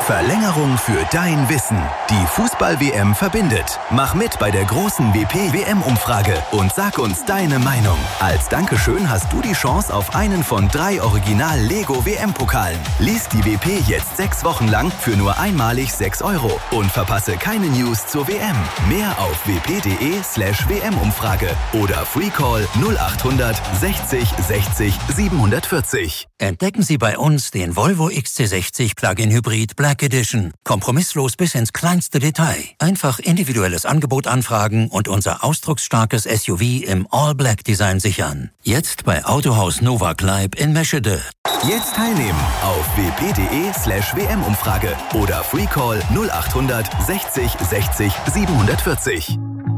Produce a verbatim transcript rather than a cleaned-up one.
Verlängerung für dein Wissen. Die Fußball-W M verbindet. Mach mit bei der großen W P-W M-Umfrage und sag uns deine Meinung. Als Dankeschön hast du die Chance auf einen von drei Original-Lego-W M-Pokalen. Lies die W P jetzt sechs Wochen lang für nur einmalig sechs Euro und verpasse keine News zur W M. Mehr auf wp.de slash WM-Umfrage oder Freecall null achthundert sechzig sechzig siebenhundertvierzig. Entdecken Sie bei uns den Volvo X C sechzig Plug-in Hybrid Black Edition. Kompromisslos bis ins kleinste Detail. Einfach individuelles Angebot anfragen und unser ausdrucksstarkes S U V im All-Black-Design sichern. Jetzt bei Autohaus Nova Kleib in Meschede. Jetzt teilnehmen auf wp.de slash WM-Umfrage oder Freecall null achthundert sechzig sechzig siebenhundertvierzig.